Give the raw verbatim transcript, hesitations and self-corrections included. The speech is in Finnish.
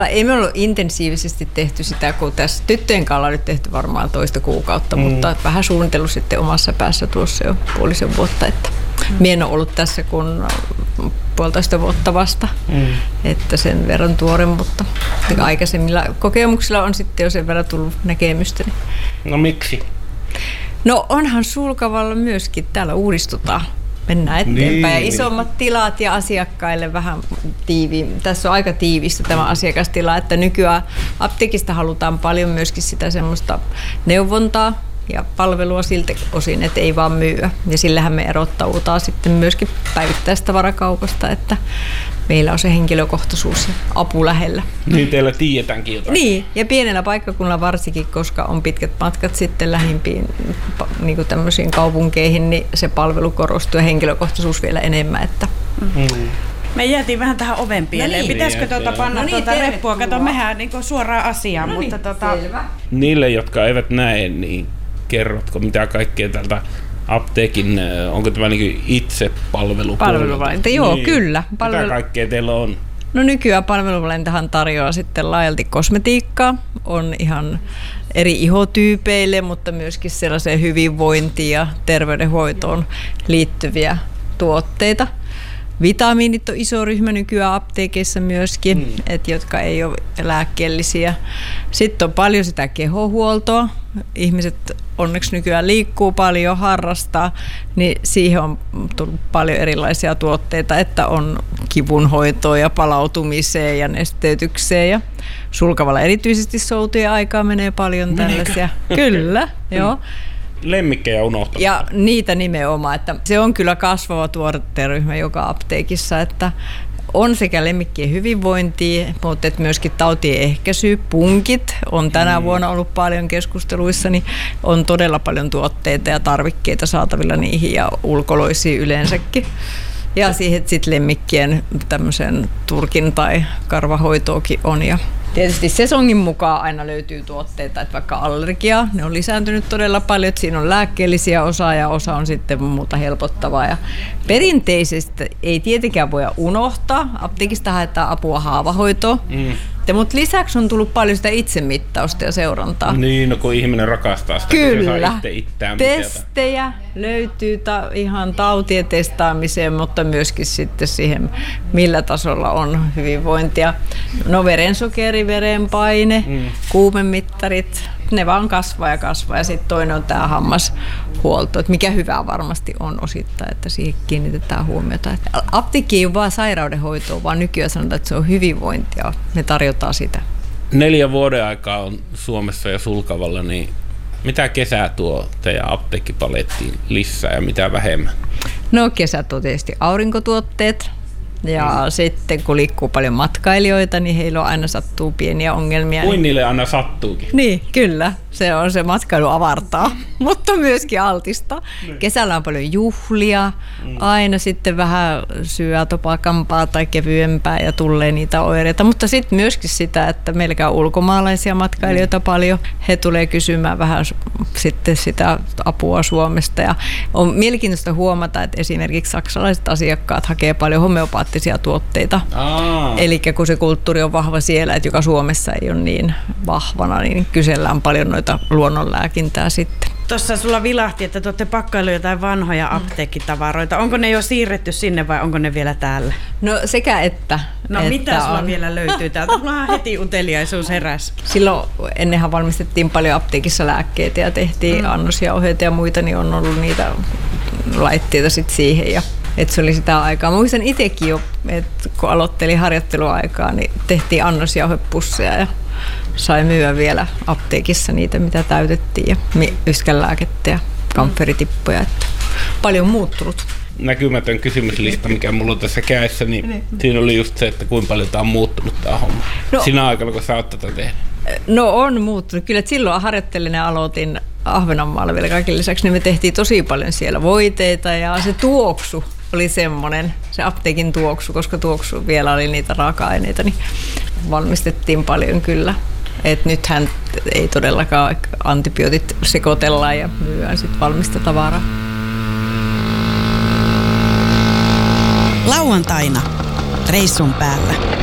Ei me ollut intensiivisesti tehty sitä, kun tässä tyttöjen kanssa on nyt tehty varmaan toista kuukautta, mm. mutta vähän suunnitellut sitten omassa päässä tuossa jo puolisen vuotta. Että mm. mie en ole ollut tässä kun puolitoista vuotta vasta, mm. että sen verran tuore, mutta mm. aikaisemmilla kokemuksilla on sitten jo sen verran tullut näkemystä. No miksi? No onhan Sulkavalla myöskin, täällä uudistutaan. Mennään eteenpäin niin, ja isommat niin. tilat ja asiakkaille vähän tiiviin. Tässä on aika tiivistä tämä asiakastila, että nykyään apteekista halutaan paljon myöskin sitä semmoista neuvontaa ja palvelua siltä osin, että ei vaan myyä. Ja sillähän me erottaudutaan sitten myöskin päivittäistavarakaupasta, että meillä on se henkilökohtaisuus ja apu lähellä. Niin teillä tiedetäänkin jotain. Niin, ja pienellä paikkakunnalla varsinkin, koska on pitkät matkat sitten lähimpiin niin kuin tämmöisiin kaupunkeihin, niin se palvelu korostuu ja henkilökohtaisuus vielä enemmän. Että. Mm. Me jäätiin vähän tähän oven pieleen. No niin. Pitäisikö tuota panna no niin, tuota reppua? Kato, mehän niin suoraan asiaan. No mutta niin, tuota. Niille, jotka eivät näe, niin kerrotko mitä kaikkea tältä apteekin, onko tämä niin itse palvelu? Palveluvalinta, joo, niin. kyllä. Palvelu... Mitä kaikkea teillä on? No nykyään palveluvalintahan tarjoaa sitten laajalti kosmetiikkaa, on ihan eri ihotyypeille, mutta myöskin sellaiseen hyvinvointiin ja terveydenhoitoon liittyviä tuotteita. Vitamiinit on iso ryhmä nykyään apteekeissa myöskin, mm. et, jotka ei ole lääkkeellisiä. Sitten on paljon sitä kehohuoltoa. Ihmiset onneksi nykyään liikkuu paljon, harrastaa, niin siihen on tullut paljon erilaisia tuotteita, että on kivunhoitoa ja palautumiseen ja nesteytykseen. Ja Sulkavalla erityisesti soutujen aikaa menee paljon tällaisia. Kyllä, joo. Lemmikkejä unohtaa. Ja niitä nimenomaan, että se on kyllä kasvava tuoteryhmä joka apteekissa, että on sekä lemmikkien hyvinvointia, mutta myöskin tautien ehkäisy, punkit on tänä mm. vuonna ollut paljon keskusteluissa, niin on todella paljon tuotteita ja tarvikkeita saatavilla niihin ja ulkoloisiin yleensäkin. Ja siihen sitten lemmikkien tämmöisen turkin tai karvahoitoakin on. Ja tietysti sesongin mukaan aina löytyy tuotteita, että vaikka allergia, ne on lisääntynyt todella paljon, että siinä on lääkkeellisiä osa ja osa on sitten muuta helpottavaa. Ja perinteisesti ei tietenkään voi unohtaa, apteekista haetaan apua haavahoitoon, mm. mutta lisäksi on tullut paljon sitä itsemittausta ja seurantaa. Niin, no kun ihminen rakastaa sitä, kyllä. Se saa itse itseään testejä mitään. Löytyy ta- ihan tautien testaamiseen, mutta myöskin sitten siihen, millä tasolla on hyvinvointia. No verensokeri, verenpaine, mm. kuumemittarit, ne vaan kasvaa ja kasvaa. Ja sitten toinen on tämä hammashuolto, että mikä hyvää varmasti on osittain, että siihen kiinnitetään huomiota. Apteekki ei ole vaan sairaudenhoitoa, vaan nykyään sanotaan, että se on hyvinvointia. Me tarjotaan sitä. Neljä vuoden aikaa on Suomessa ja Sulkavalla, niin mitä kesää tuo teidän apteekkipalettiin lisää ja mitä vähemmän? No kesät on tietysti aurinkotuotteet. Ja mm. sitten kun liikkuu paljon matkailijoita, niin heillä on aina sattuu pieniä ongelmia. Kuin niille aina sattuukin. Niin, kyllä. Se on se matkailu avartaa, mutta myöskin altista. Mm. Kesällä on paljon juhlia, mm. aina sitten vähän syö topakampaa tai kevyempää ja tulee niitä oireita. Mutta sitten myöskin sitä, että meillä on ulkomaalaisia matkailijoita mm. paljon. He tulee kysymään vähän sitten sitä apua Suomesta. Ja on mielenkiintoista huomata, että esimerkiksi saksalaiset asiakkaat hakee paljon homeopaattisia tuotteita. Eli kun se kulttuuri on vahva siellä, että joka Suomessa ei ole niin vahvana, niin kysellään paljon noita luonnonlääkintää sitten. Tuossa sulla vilahti, että te olette pakkaillut jotain vanhoja apteekkitavaroita. Onko ne jo siirretty sinne vai onko ne vielä täällä? No sekä että. No että mitä sulla on vielä löytyy täältä? Mullahan heti uteliaisuus heräsi. Silloin ennenhän valmistettiin paljon apteekissa lääkkeitä ja tehtiin mm. annosjauheita ja muita, niin on ollut niitä laitteita sitten siihen. Ja että se oli sitä aikaa. Muistan itsekin jo, että kun aloittelin harjoitteluaikaa, niin tehtiin annosjauhepusseja ja sai myyä vielä apteekissa niitä, mitä täytettiin ja yskänlääkettä ja kamferitippoja. Että paljon muuttunut. Näkymätön kysymyslista, mikä mulla on tässä kädessä, niin siinä oli just se, että kuinka paljon tämä on muuttunut tämä homma. No, sinä aikana, kun sä oot tätä tehnyt. No on muuttunut. Kyllä silloin harjoittelin ja aloitin Ahvenanmaalla vielä kaiken lisäksi, niin me tehtiin tosi paljon siellä voiteita ja se tuoksu oli semmoinen, se apteekin tuoksu, koska tuoksu vielä oli niitä raaka-aineita, niin valmistettiin paljon kyllä. Et nythän ei todellakaan antibiootit sekoitellaan ja myydään sit valmista tavaraa. Lauantaina reissun päällä.